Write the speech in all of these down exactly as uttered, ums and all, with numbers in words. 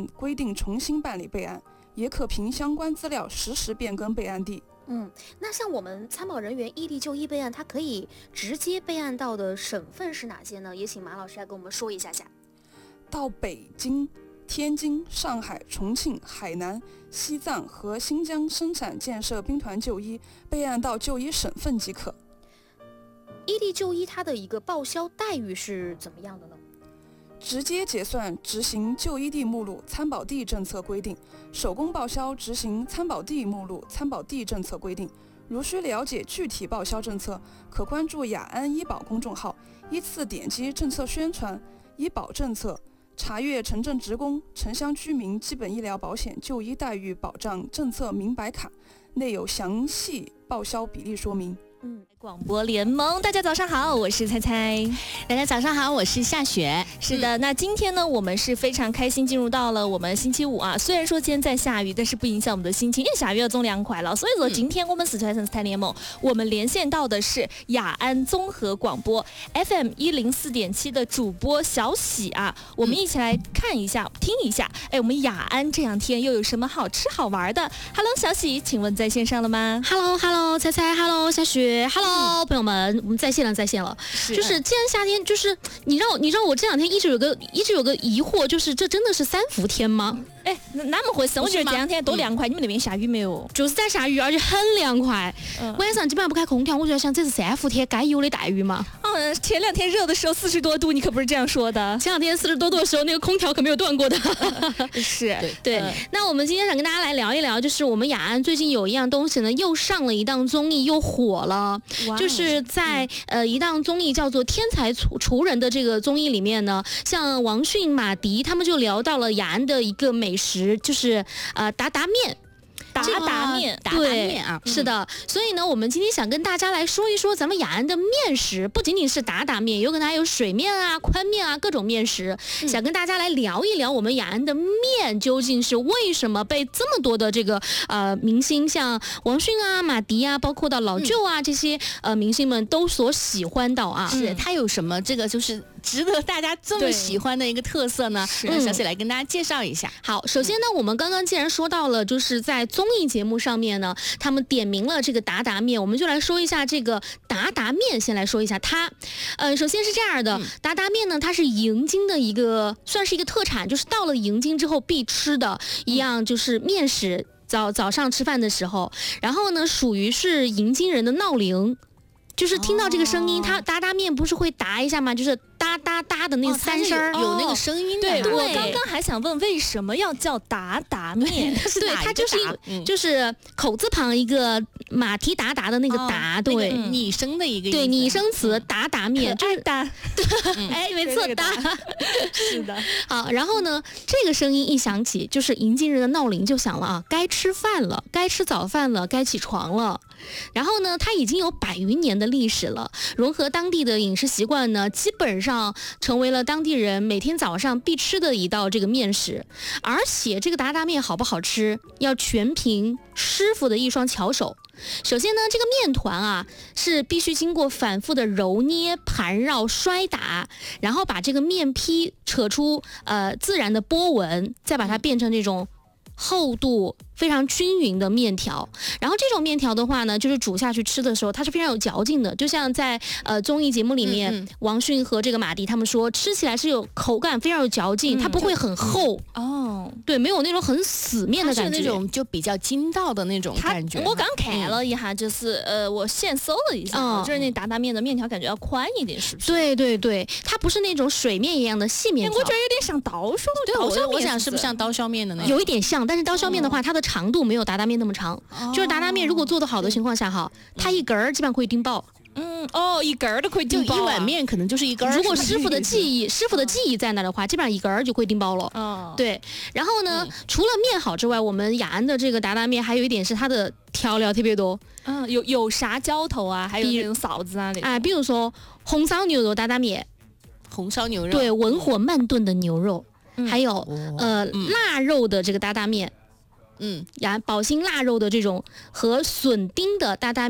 规定重新办理备案，也可凭相关资料实时变更备案地。 嗯，那像我们参保人员异地就医备案，它可以直接备案到的省份是哪些呢？也请马老师来跟我们说一下下。 到北京、天津、上海、重庆、海南、西藏和新疆生产建设兵团就医，备案到就医省份即可。 异地就医它的一个报销待遇是怎么样的呢？ 直接结算执行就医地目录参保地政策规定，手工报销执行参保地目录参保地政策规定。如需了解具体报销政策，可关注雅安医保公众号，依次点击政策宣传、医保政策，查阅城镇职工、城乡居民基本医疗保险就医待遇保障政策明白卡，内有详细报销比例说明。 嗯，广播联盟，大家早上好，我是猜猜。 大家早上好，我是夏雪。 是的，那今天呢，我们是非常开心进入到了我们星期五啊。虽然说今天在下雨，但是不影响我们的心情，因为下雨要中凉快了。所以说，今天我们四川省四台联盟，我们连线到的是雅安综合广播 F M 一零四点七的主播小喜啊。我们一起来看一下、听一下，哎，我们雅安这两天又有什么好吃好玩的 ？Hello， 小喜，请问在线上了吗 ？Hello，Hello， 猜猜 ，Hello， 夏雪。Hello，、嗯、朋友们，我们在线了，在线了。是就是既然夏天，就是你让你让我这两天一直有个一直有个疑惑，就是这真的是三伏天吗？ 哎，那么回事？我觉得这两天多凉快、嗯。你们那边下雨没有？ 就是在下雨，而且很凉快。嗯、晚上基本上不开空调，我就在想，这是三伏天该有的待遇吗？ 嗯，前两天热的时候四十多度，你可不是这样说的。 前两天四十多度的时候，那个空调可没有断过的。 是， 对。对嗯、那我们今天想跟大家来聊一聊，就是我们雅安最近有一样东西呢，又上了一档综艺，又火了。就是在、嗯、呃一档综艺叫做《天才厨人》的这个综艺里面呢，像王迅、马迪他们就聊到了雅安的一个美食，就是呃达达面。 达达面， 达达面啊，是的。所以呢，我们今天想跟大家来说一说咱们雅安的面食，不仅仅是达达面，有可能还有水面啊、宽面啊，各种面食。嗯、想跟大家来聊一聊我们雅安的面究竟是为什么被这么多的这个呃明星，像王迅啊、马迪啊，包括到老舅啊、嗯、这些呃明星们都所喜欢到啊。 嗯、 是它有什么这个就是值得大家这么喜欢的一个特色呢？让小雪来跟大家介绍一下。好，首先呢，我们刚刚既然说到了，就是在综艺节目上面呢，他们点名了这个达达面，我们就来说一下这个达达面。先来说一下它，呃，首先是这样的，嗯、达达面呢，它是迎津的一个，算是一个特产，就是到了迎津之后必吃的一样，就是面食。早早上吃饭的时候，然后呢，属于是迎津人的闹铃。就是听到这个声音，哦、它达达面不是会答一下吗？就是哒哒哒的那三声、 哦， 有那个声音的。 对，对我刚刚还想问，为什么要叫达达面？ 对，它就是、嗯、就是口字旁一个马蹄达达的那个达，哦、对， 那个拟声的一个对拟声词达达面，就是达， 哎，没错，达， 是的。 好，然后呢，这个声音一响起，就是迎津人的闹铃就响了啊，该吃饭了，该吃早饭了，该起床了。然后呢，它已经有百余年的历史了，融合当地的饮食习惯呢，基本上成为了当地人每天早上必吃的一道这个面食。而且这个达达面好不好吃，要全凭师傅的一双巧手。首先呢，这个面团啊是必须经过反复的揉捏、盘绕、摔打，然后把这个面坯扯出呃自然的波纹，再把它变成这种厚度非常均匀的面条。然后这种面条的话呢，就是煮下去吃的时候，它是非常有嚼劲的。就像在呃综艺节目里面，嗯嗯王迅和这个马迪他们说，吃起来是有口感，非常有嚼劲，嗯、它不会很厚。 哦， 对，没有那种很死面的感觉， 它是那种就比较筋道的那种感觉。我刚看了一下，就是呃，我现搜了一下，嗯、就是那达达面的面条感觉要宽一点，是不是？ 对对对，它不是那种水面一样的细面条。 我觉得有点像刀削。 对， 刀削面我想是不是像刀削面的那种？ 有一点像，但是刀削面的话，它的长度没有达达面那么长。哦、就是达达面如果做得好的情况下哈，它一根儿基本上可以顶爆。 嗯，哦，一根儿都可以顶爆、啊， 就一碗面可能就是一根儿。如果师傅的技艺，师傅的技艺在那的话，基本上一根儿就可以顶爆了。哦，对。然后呢，嗯、除了面好之外，我们雅安的这个达达面还有一点是它的调料特别多。 嗯，有有啥浇头啊？还有那种臊子啊那种。 哎，比如说红烧牛肉达达面， 红烧牛肉， 对，文火慢炖的牛肉， 嗯、 还有、哦、呃、嗯、腊肉的这个达达面。嗯，呀，宝兴腊肉的这种和笋丁的达达面，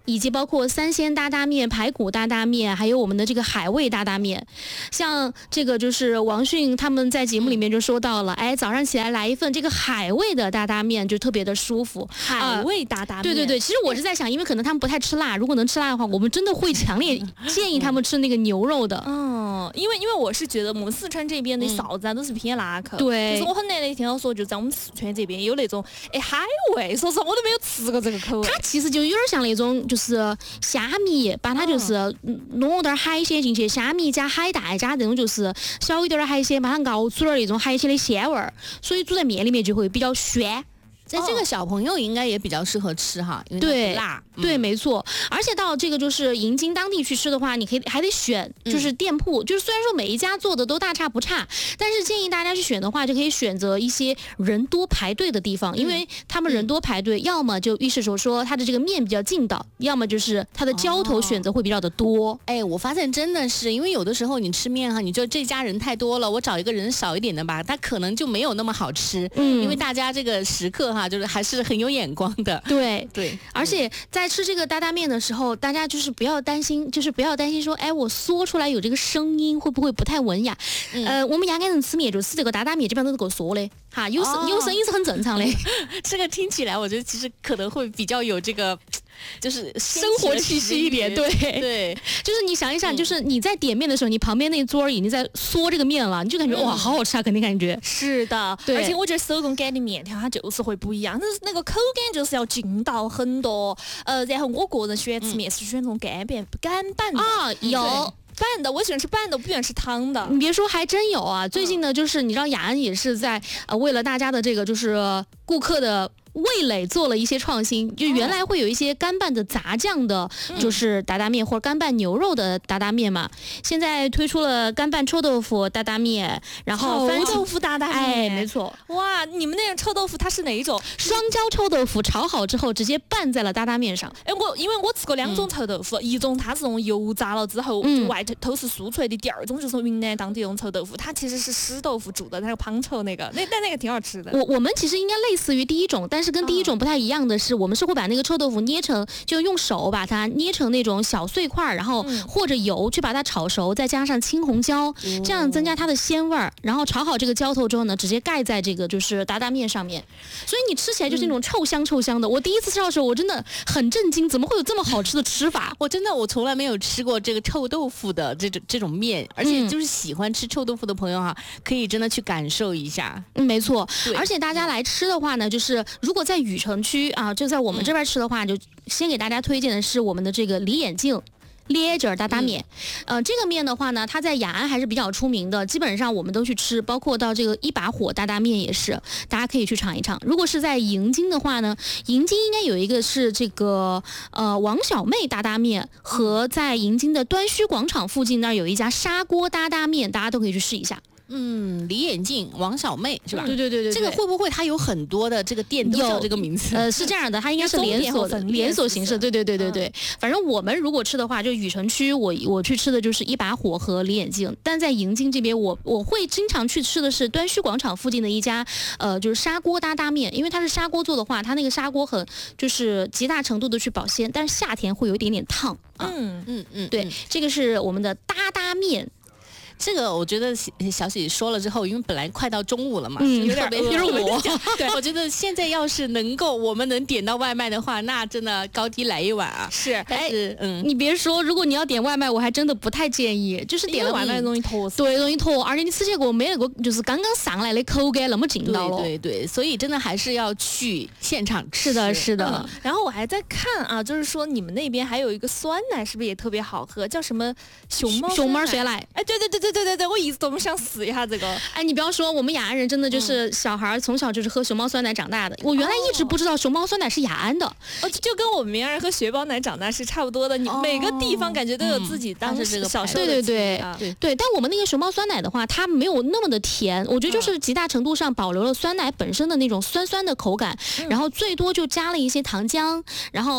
以及包括三鲜担担面、排骨担担面，还有我们的这个海味担担面。像这个就是王迅他们在节目里面就说到了，哎，早上起来来一份这个海味的担担面就特别的舒服。 海味担担面、 呃，对对对，其实我是在想，因为可能他们不太吃辣，如果能吃辣的话，我们真的会强烈建议他们吃那个牛肉的。 嗯，因为因为我是觉得我们四川这边的臊子啊都是偏辣口， 对， 就是我很难的听到说，就在我们四川这边有那种哎海味，说实话我都没有吃过这个口味。 它其实就有点像那种就是虾米，把它就是弄点海鲜进去，虾米加海带加这种就是小一点的海鲜，把它熬出点那种海鲜的鲜味儿，所以煮在面里面就会比较鲜。 在这个小朋友应该也比较适合吃哈，因为对辣， 嗯、对，没错。而且到这个就是迎津当地去吃的话，你可以还得选，就是店铺，嗯、就是虽然说每一家做的都大差不差，但是建议大家去选的话，就可以选择一些人多排队的地方，因为他们人多排队，嗯、要么就预示着说它的这个面比较劲道，要么就是它的浇头选择会比较的多。哦、 哎，我发现真的是，因为有的时候你吃面哈，你就这家人太多了，我找一个人少一点的吧，它可能就没有那么好吃，嗯，因为大家这个食客哈，就是还是很有眼光的。 对对， 而且在吃这个担担面的时候，大家就是不要担心，就是不要担心说，哎，我嗦出来有这个声音会不会不太文雅？嗯、呃，我们雅安人吃面就吃这个担担面，基本上都是够嗦的，哈，有声、哦、有声音是很正常的。 这个听起来，我觉得其实可能会比较有这个。就是生活气息一点，对对， 就是你想一想，嗯、就是你在点面的时候，你旁边那桌已经在嗦这个面了，你就感觉、嗯、哇，好好吃啊，肯定感觉是的。 对， 而且我觉得手工擀的面条它就是会不一样，但是那个口感就是要劲道很多。呃，然后我个人喜欢吃面、嗯、是选那种干面干拌的啊，有。 拌的，我喜欢吃拌的，我不喜欢吃汤的。 你别说，还真有啊！最近呢，就是你知道雅安也是在呃为了大家的这个就是顾客的味蕾做了一些创新，就原来会有一些干拌的杂酱的，就是担担面或者干拌牛肉的担担面嘛，现在推出了干拌臭豆腐担担面，然后臭豆腐担担面， 哎，没错。 哇，你们那个臭豆腐它是哪一种？ 双椒臭豆腐炒好之后直接拌在了担担面上。 哎，我因为我吃过两种臭豆腐，嗯、一种它是那种油炸了之后，嗯、就外头是酥脆的；第二种就是云南当地那种臭豆腐，它其实是湿豆腐煮的，那个胖臭那个，那但那个挺好吃的。 我我们其实应该类似于第一种，但是跟第一种不太一样的是，我们是会把那个臭豆腐捏成，就用手把它捏成那种小碎块，然后或者油去把它炒熟，再加上青红椒，嗯、这样增加它的鲜味儿。然后炒好这个浇头之后呢，直接盖在这个就是担担面上面，所以你吃起来就是那种臭香臭香的。嗯、我第一次吃到的时候，我真的很震惊，怎么会有这么好吃的吃法？ 我真的我从来没有吃过这个臭豆腐的这种这种面，而且就是喜欢吃臭豆腐的朋友哈、啊，可以真的去感受一下。 嗯，没错。而且大家来吃的话呢，就是如果在雨城区啊，就在我们这边吃的话，就先给大家推荐的是我们的这个李眼镜咧劲儿担担面，嗯、呃，这个面的话呢，它在雅安还是比较出名的，基本上我们都去吃，包括到这个一把火担担面也是，大家可以去尝一尝。如果是在迎津的话呢，迎津应该有一个是这个呃王小妹担担面，和在迎津的端虚广场附近那儿有一家砂锅担担面，大家都可以去试一下。 嗯，李眼镜王小妹是吧？ 对对对对， 这个会不会它有很多的这个店都叫这个名字？ 呃，是这样的，它应该是连锁的连锁形式。对对对对对，嗯、反正我们如果吃的话，就雨城区我我去吃的就是一把火和李眼镜，但在迎津这边我我会经常去吃的是端虚广场附近的一家呃就是砂锅担担面，因为它是砂锅做的话，它那个砂锅很就是极大程度的去保鲜，但是夏天会有一点点烫啊。 嗯嗯嗯， 对，这个是我们的担担面。 这个我觉得小喜说了之后，因为本来快到中午了嘛， 嗯、 有点有点我。 对，我觉得现在要是能够我们能点到外卖的话，那真的高低来一碗啊。 是， 但是嗯， 你别说，如果你要点外卖，我还真的不太建议，就是点了外卖容易坨， 对，容易坨，而且你吃起过没那个就是刚刚上来的口感那么劲道了。 对对对，所以真的还是要去现场吃。 是的，是的。 嗯、然后我还在看啊，就是说你们那边还有一个酸奶，是不是也特别好喝？叫什么熊猫熊猫酸奶？ 哎，对对对对对对对，我一直都我想试一下这个。 哎，你不要说，我们雅安人真的就是小孩从小就是喝熊猫酸奶长大的。我原来一直不知道熊猫酸奶是雅安的， 哦，就跟我们绵阳人喝雪宝奶长大是差不多的。你每个地方感觉都有自己当时这个小时候的对对对对。但我们那个熊猫酸奶的话，它没有那么的甜，我觉得就是极大程度上保留了酸奶本身的那种酸酸的口感，然后最多就加了一些糖浆，然后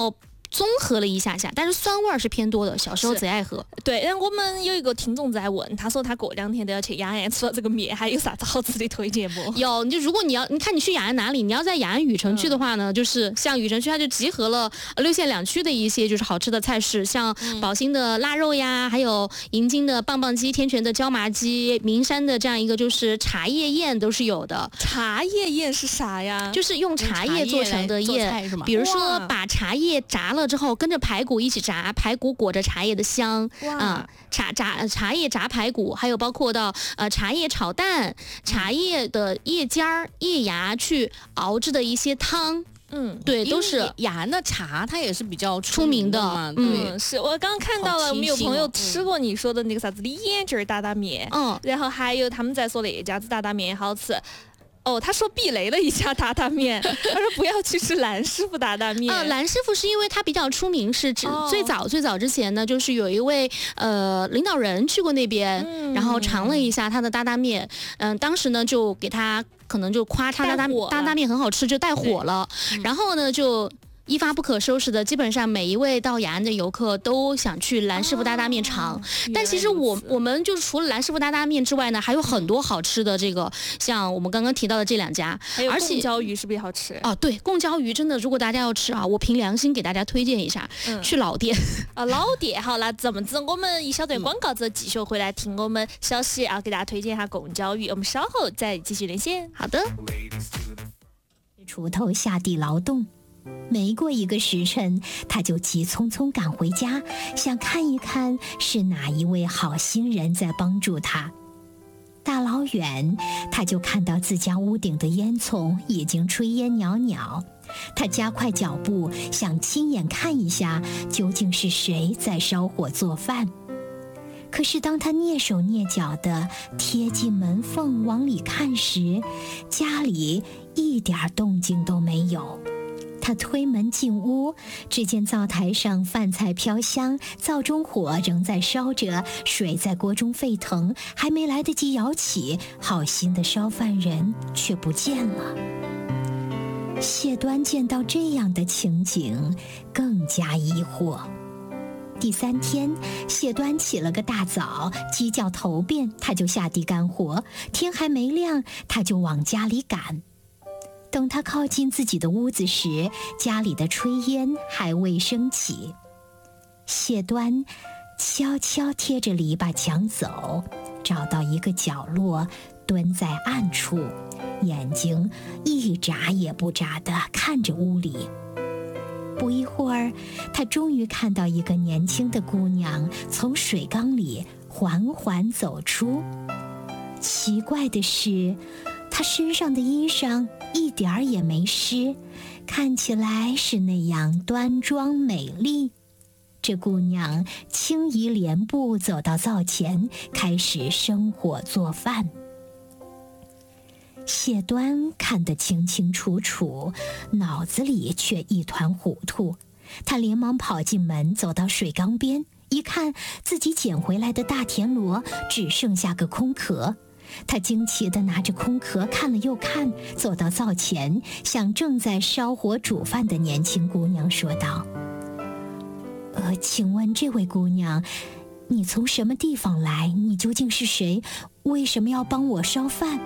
综合了一下下，但是酸味儿是偏多的，小时候贼爱喝。 对，然后我们有一个听众在问，他说他过两天都要去雅安吃了这个面，还有啥子好吃的推荐不？ 有，你就如果你要，你看你去雅安哪里，你要在雅安雨城区的话呢，嗯、就是像雨城区，它就集合了六县两区的一些就是好吃的菜式，像宝兴的腊肉呀，还有银津的棒棒鸡、天泉的椒麻鸡、名山的这样一个就是茶叶宴都是有的。 茶叶宴是啥呀？ 就是用茶叶做成的宴，比如说把茶叶炸了之后，跟着排骨一起炸，排骨裹着茶叶的香啊、呃，茶炸茶叶炸排骨，还有包括到呃茶叶炒蛋、茶叶的叶尖儿、叶芽去熬制的一些汤。嗯，对，都是雅安的茶，它也是比较出名的嘛。 嗯，是我刚刚看到了，我们有朋友吃过你说的那个啥子的眼镜打打面，嗯，然后还有他们在说那家子打打面也好吃。哦，他说避雷了一下打打面，他说不要去吃蓝师傅打打面。 啊，蓝师傅是因为他比较出名，是指、哦、最早最早之前呢，就是有一位呃领导人去过那边，嗯、然后尝了一下他的打打面，嗯、呃，当时呢就给他可能就夸他打打打打面很好吃，就带火了，然后呢就。一发不可收拾的，基本上每一位到雅安的游客都想去蓝师傅打打面尝。哦、但其实我我们就是除了蓝师傅打打面之外呢，还有很多好吃的。这个像我们刚刚提到的这两家， 还有贡椒鱼是不是也好吃？ 哦，对，贡椒鱼真的，如果大家要吃啊，我凭良心给大家推荐一下，嗯、去老店啊，老店。好，那这么子，我们一小段广告之后继续回来听我们小喜啊，给大家推荐一下贡椒鱼。我们稍后再继续连线。 好的。 锄头下地劳动。没过一个时辰，他就急匆匆赶回家，想看一看是哪一位好心人在帮助他。大老远，他就看到自家屋顶的烟囱已经炊烟袅袅。他加快脚步，想亲眼看一下究竟是谁在烧火做饭。可是当他蹑手蹑脚地贴近门缝往里看时，家里一点动静都没有。他推门进屋，只见灶台上饭菜飘香，灶中火仍在烧着，水在锅中沸腾，还没来得及舀起，好心的烧饭人却不见了。谢端见到这样的情景，更加疑惑。第三天，谢端起了个大早，鸡叫头遍，他就下地干活，天还没亮，他就往家里赶。等他靠近自己的屋子时，家里的炊烟还未升起。谢端悄悄贴着篱笆墙走，找到一个角落，蹲在暗处，眼睛一眨也不眨地看着屋里。不一会儿，他终于看到一个年轻的姑娘从水缸里缓缓走出。奇怪的是，她身上的衣裳一点儿也没湿，看起来是那样端庄美丽。这姑娘轻移莲步走到灶前，开始生火做饭。谢端看得清清楚楚，脑子里却一团糊涂。他连忙跑进门，走到水缸边，一看自己捡回来的大田螺只剩下个空壳。他惊奇地拿着空壳看了又看，走到灶前，向正在烧火煮饭的年轻姑娘说道：呃，请问这位姑娘，你从什么地方来？你究竟是谁？为什么要帮我烧饭？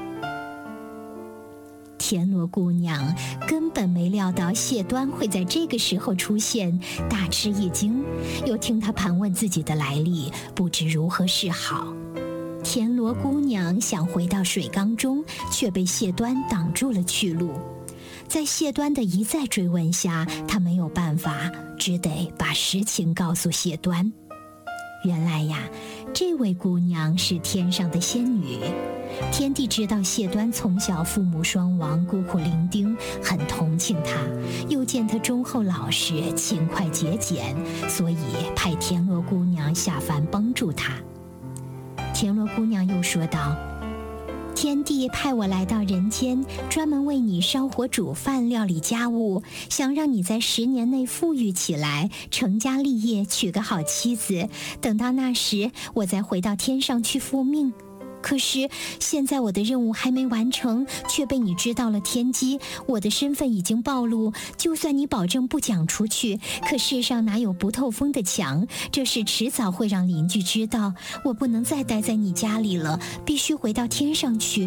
田螺姑娘根本没料到谢端会在这个时候出现，大吃一惊，又听他盘问自己的来历，不知如何是好。田螺姑娘想回到水缸中，却被谢端挡住了去路。在谢端的一再追问下，她没有办法，只得把实情告诉谢端。原来呀，这位姑娘是天上的仙女。天帝知道谢端从小父母双亡，孤苦伶仃，很同情她，又见她忠厚老实，勤快节俭，所以派田螺姑娘下凡帮助她。田螺姑娘又说道：天帝派我来到人间，专门为你烧火煮饭，料理家务，想让你在十年内富裕起来，成家立业，娶个好妻子。等到那时，我再回到天上去复命。 可是现在我的任务还没完成，却被你知道了天机，我的身份已经暴露。就算你保证不讲出去，可世上哪有不透风的墙？这事迟早会让邻居知道。我不能再待在你家里了，必须回到天上去。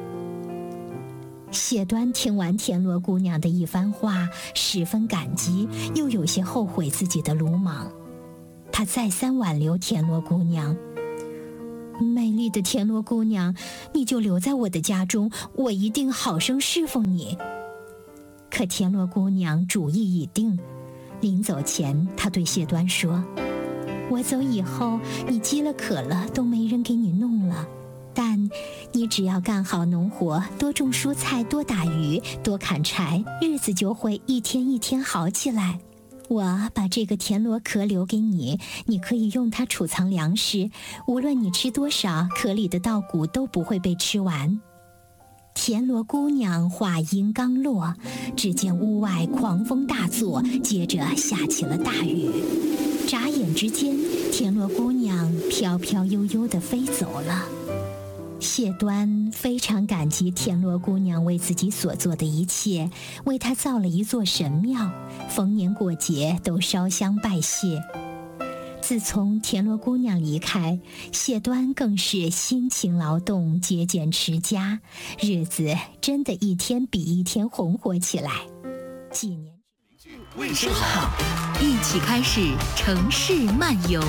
谢端听完田螺姑娘的一番话，十分感激，又有些后悔自己的鲁莽。他再三挽留田螺姑娘，美丽的田螺姑娘，你就留在我的家中，我一定好生侍奉你。可田螺姑娘主意已定，临走前，她对谢端说：我走以后，你饥了渴了都没人给你弄了，但你只要干好农活，多种蔬菜，多打鱼，多砍柴，日子就会一天一天好起来。我把这个田螺壳留给你，你可以用它储藏粮食，无论你吃多少，壳里的稻谷都不会被吃完。田螺姑娘话音刚落，只见屋外狂风大作，接着下起了大雨。眨眼之间，田螺姑娘飘飘悠悠地飞走了。谢端非常感激田螺姑娘为自己所做的一切，为她造了一座神庙，逢年过节都烧香拜谢。自从田螺姑娘离开，谢端更是辛勤劳动，节俭持家，日子真的一天比一天红火起来。几年卫生好，一起开始城市漫游。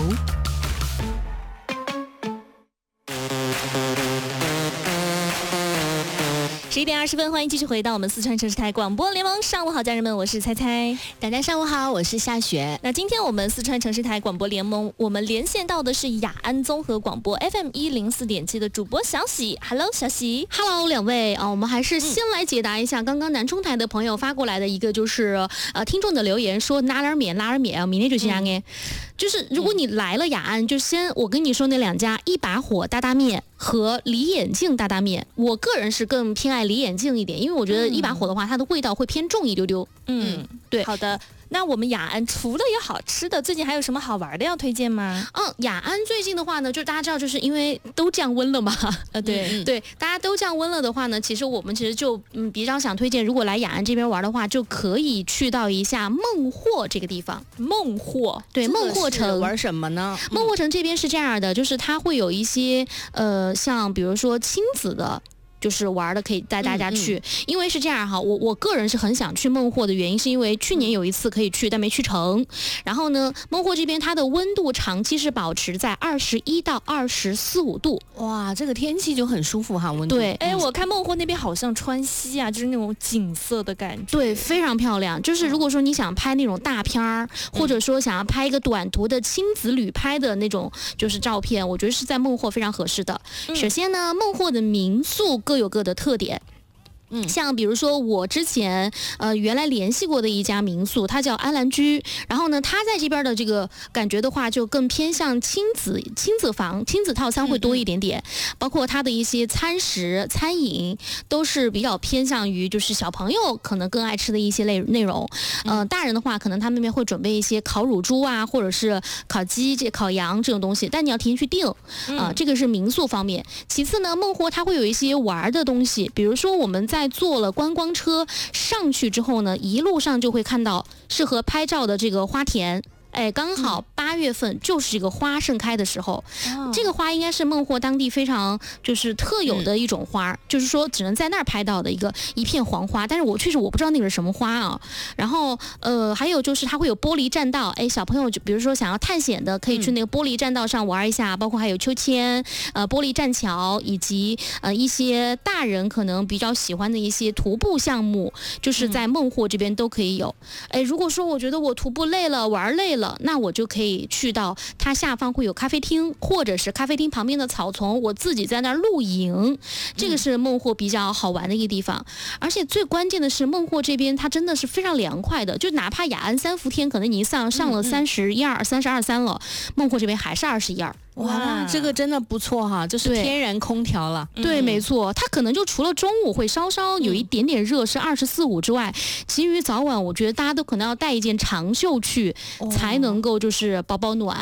十一点二十分，欢迎继续回到我们四川城市台广播联盟。上午好，家人们，我是猜猜。 大家上午好，我是夏雪。 那今天我们四川城市台广播联盟，我们连线到的是雅安综合广播 F M 一零四点七的主播小喜。Hello， 小喜。 Hello， 两位啊，我们还是先来解答一下刚刚南充台的朋友发过来的一个，就是呃听众的留言说拿点面拉点面啊，明天就这样哎。就是如果你来了雅安，就先我跟你说那两家一把火大大面和梨眼镜大大面，我个人是更偏爱梨眼镜一点，因为我觉得一把火的话，它的味道会偏重一丢丢。 嗯，对，好的。那我们雅安除了有好吃的，最近还有什么好玩的要推荐吗？ 嗯，雅安最近的话呢，就大家知道，就是因为都降温了嘛， 呃，对、 嗯、对，大家都降温了的话呢，其实我们其实就嗯比较想推荐，如果来雅安这边玩的话，就可以去到一下孟获这个地方。 孟获， 对，孟获城玩什么呢？ 孟获城这边是这样的，就是它会有一些呃，像比如说亲子的。就是玩的可以带大家去，嗯嗯因为是这样哈，我我个人是很想去孟获的原因，是因为去年有一次可以去，但没去成。然后呢，孟获这边它的温度长期是保持在二十一到二十四五度， 哇，这个天气就很舒服哈，温度。 对，哎，我看孟获那边好像川西啊，就是那种景色的感觉， 对，非常漂亮。就是如果说你想拍那种大片儿，或者说想要拍一个短途的亲子旅拍的那种就是照片，我觉得是在孟获非常合适的。嗯、首先呢，孟获的民宿各有各的特点。嗯，像比如说我之前呃原来联系过的一家民宿，它叫安澜居，然后呢，它在这边的这个感觉的话，就更偏向亲子亲子房、亲子套餐会多一点点，嗯、包括它的一些餐食、餐饮都是比较偏向于就是小朋友可能更爱吃的一些类内容。呃，大人的话，可能他们那边会准备一些烤乳猪啊，或者是烤鸡、这烤羊这种东西，但你要提前去订啊、呃，这个是民宿方面。其次呢，孟获它会有一些玩的东西，比如说我们在在坐了观光车上去之后呢，一路上就会看到适合拍照的这个花田。哎，刚好八月份就是这个花盛开的时候，嗯、这个花应该是孟获当地非常就是特有的一种花，嗯、就是说只能在那儿拍到的一个一片黄花。但是我确实我不知道那个是什么花啊。然后呃，还有就是它会有玻璃栈道，哎，小朋友就比如说想要探险的，可以去那个玻璃栈道上玩一下，嗯、包括还有秋千、呃玻璃栈桥，以及呃一些大人可能比较喜欢的一些徒步项目，就是在孟获这边都可以有。哎，如果说我觉得我徒步累了，玩累了。那我就可以去到它下方会有咖啡厅，或者是咖啡厅旁边的草丛，我自己在那儿露营，这个是孟获比较好玩的一个地方。而且最关键的是孟获这边它真的是非常凉快的，就哪怕雅安三伏天可能你上上了三十一二、三十二三了，孟获这边还是二十一二。 哇，这个真的不错哈，就是天然空调了。 对，对没错，它可能就除了中午会稍稍有一点点热，是二十四五之外，其余早晚我觉得大家都可能要带一件长袖去，哦、才能够就是保保暖。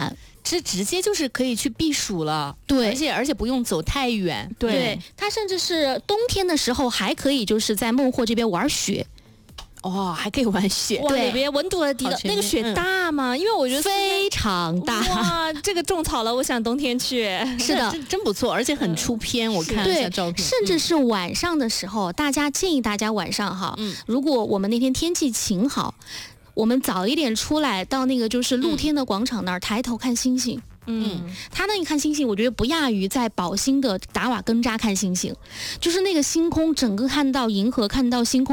这直接就是可以去避暑了， 对而且而且不用走太远， 对，它甚至是冬天的时候还可以就是在孟获这边玩雪。 哦，还可以玩雪， 哇，那边温度的低的，那个雪大吗？因为我觉得非常大。 哇，这个种草了，我想冬天去。 是的， 真真不错，而且很出片，我看了一下照片。 甚至是晚上的时候，大家建议大家晚上哈，嗯、如果我们那天天气晴好，我们早一点出来到那个就是露天的广场那儿、嗯、抬头看星星。嗯，他那一看星星，我觉得不亚于在宝兴的达瓦根扎看星星，就是那个星空，整个看到银河，看到星空。